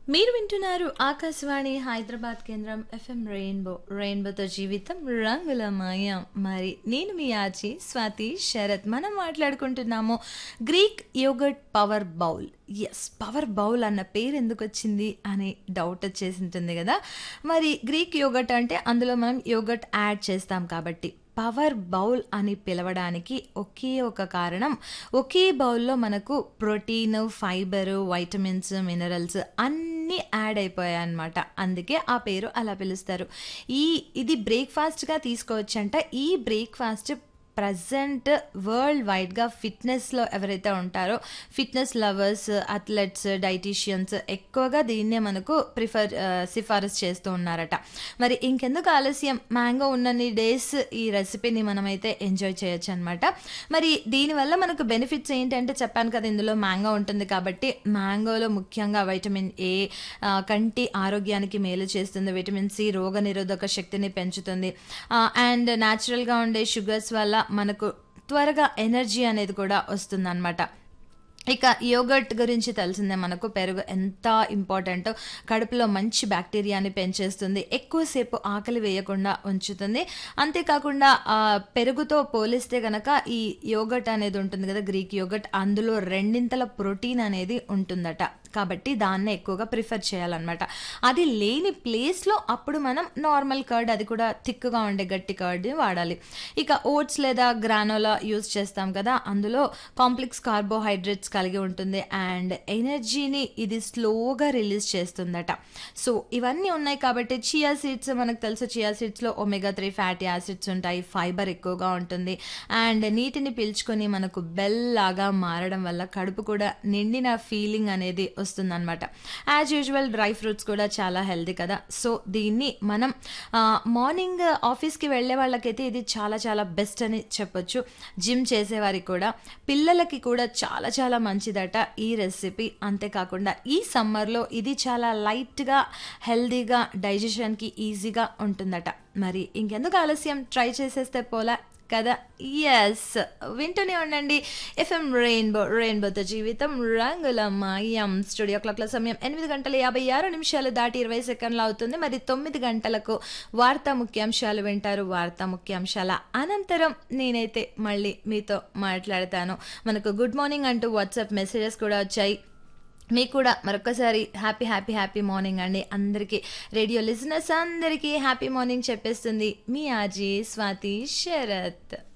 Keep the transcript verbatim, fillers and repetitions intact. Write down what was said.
మీరు వింటున్నారు ఆకాశవాణి హైదరాబాద్ కేంద్రం ఎఫ్ఎం రెయిన్బో రెయిన్బోతో జీవితం రంగుల మాయం. మరి నేను మీ ఆచి స్వాతి శరత్. మనం మాట్లాడుకుంటున్నాము Greek yoghurt power bowl. Yes, power bowl అన్న పేరు ఎందుకు వచ్చింది అనే డౌట్ వచ్చేసి ఉంటుంది కదా. మరి గ్రీక్ యోగర్ట్ అంటే అందులో మనం యోగర్ట్ యాడ్ చేస్తాం కాబట్టి పవర్ బౌల్ అని పిలవడానికి ఒకే ఒక కారణం, ఒకే బౌల్లో మనకు ప్రోటీన్, ఫైబరు, వైటమిన్స్, మినరల్స్ అన్నీ యాడ్ అయిపోయాయి అన్నమాట. అందుకే ఆ పేరు అలా పిలుస్తారు. ఈ ఇది బ్రేక్ఫాస్ట్గా తీసుకోవచ్చంట. ఈ బ్రేక్ఫాస్ట్ ప్రజెంట్ వరల్డ్ వైడ్గా ఫిట్నెస్లో ఎవరైతే ఉంటారో, ఫిట్నెస్ లవర్స్, అథ్లెట్స్, డైటీషియన్స్ ఎక్కువగా దీన్నే మనకు ప్రిఫర్ సిఫారసు చేస్తూ ఉన్నారట. మరి ఇంకెందుకు ఆలస్యం, మ్యాంగో ఉన్నన్ని డేస్ ఈ రెసిపీని మనమైతే ఎంజాయ్ చేయొచ్చు అనమాట. మరి దీనివల్ల మనకు బెనిఫిట్స్ ఏంటంటే చెప్పాను కదా, ఇందులో మ్యాంగో ఉంటుంది కాబట్టి మ్యాంగోలో ముఖ్యంగా వైటమిన్ ఏ కంటి ఆరోగ్యానికి మేలు చేస్తుంది, విటమిన్ సి రోగ నిరోధక శక్తిని పెంచుతుంది, అండ్ న్యాచురల్గా ఉండే షుగర్స్ వల్ల మనకు త్వరగా ఎనర్జీ అనేది కూడా వస్తుందన్నమాట. ఇక యోగర్ట్ గురించి తెలిసిందే మనకు, పెరుగు ఎంత ఇంపార్టెంటో, కడుపులో మంచి బ్యాక్టీరియాని పెంచేస్తుంది, ఎక్కువసేపు ఆకలి వేయకుండా ఉంచుతుంది. అంతేకాకుండా పెరుగుతో పోలిస్తే కనుక ఈ యోగర్ట్ అనేది ఉంటుంది కదా, గ్రీక్ యోగర్ట్, అందులో రెండింతల ప్రోటీన్ అనేది ఉంటుందట. కాబట్టి దాన్నే ఎక్కువగా ప్రిఫర్ చేయాలన్నమాట. అది లేని ప్లేస్లో అప్పుడు మనం నార్మల్ కర్డ్, అది కూడా థిక్గా ఉండే గట్టి కర్డ్ని వాడాలి. ఇక ఓట్స్ లేదా గ్రానోలా యూజ్ చేస్తాం కదా, అందులో కాంప్లెక్స్ కార్బోహైడ్రేట్స్ కలిగి ఉంటుంది అండ్ ఎనర్జీని ఇది స్లోగా రిలీజ్ చేస్తుందట. సో ఇవన్నీ ఉన్నాయి కాబట్టి చియా సీడ్స్, మనకు తెలుసు chia సీడ్స్లో omega three fatty acids ఉంటాయి, ఫైబర్ ఎక్కువగా ఉంటుంది అండ్ నీటిని పీల్చుకొని మనకు బెల్ లాగా మారడం వల్ల కడుపు కూడా నిండిన ఫీలింగ్ అనేది వస్తుందన్నమాట. యాజ్ యూజువల్ డ్రై ఫ్రూట్స్ కూడా చాలా హెల్దీ కదా. సో దీన్ని మనం మార్నింగ్ ఆఫీస్కి వెళ్ళే వాళ్ళకైతే ఇది చాలా చాలా బెస్ట్ అని చెప్పొచ్చు. జిమ్ చేసేవారికి కూడా, పిల్లలకి కూడా చాలా చాలా మంచిదట ఈ రెసిపీ. అంతేకాకుండా ఈ సమ్మర్లో ఇది చాలా లైట్గా, హెల్దీగా, డైజెషన్కి ఈజీగా ఉంటుందట. మరి ఇంకెందుకు ఆలస్యం, ట్రై చేసేస్తే పోలా కదా. ఎస్, వింటూనే ఉండండి ఎఫ్ఎం రెయిన్బో రెయిన్బోతో జీవితం రంగుల మాయం. స్టూడియో క్లాక్ల సమయం ఎనిమిది గంటల యాభై ఆరు నిమిషాలు దాటి ఇరవై సెకండ్లు అవుతుంది. మరి తొమ్మిది గంటలకు వార్తా ముఖ్యాంశాలు వింటారు. వార్తా ముఖ్యాంశాల అనంతరం నేనైతే మళ్ళీ మీతో మాట్లాడతాను. మనకు గుడ్ మార్నింగ్ అంటూ వాట్సాప్ మెసేజెస్ కూడా వచ్చాయి. మీకు కూడా మరొకసారి హ్యాపీ హ్యాపీ హ్యాపీ మార్నింగ్ అండి. అందరికీ, రేడియో లిజనర్స్ అందరికీ హ్యాపీ మార్నింగ్ చెప్పేస్తుంది మీ ఆజీ స్వాతి శరత్.